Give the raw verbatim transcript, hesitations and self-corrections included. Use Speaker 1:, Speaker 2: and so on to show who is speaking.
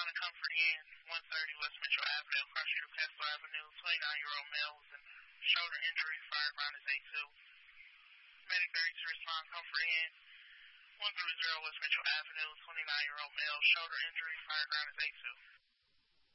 Speaker 1: respond to Comfort Inn, one thirty West Mitchell Avenue, Cross Street of Castle Avenue. twenty-nine-year-old male with a shoulder injury, fired around his A two. Medic thirty to respond, Comfort Inn, one thirty West Mitchell Avenue, twenty-nine-year-old male, shoulder injury, fired around his A two.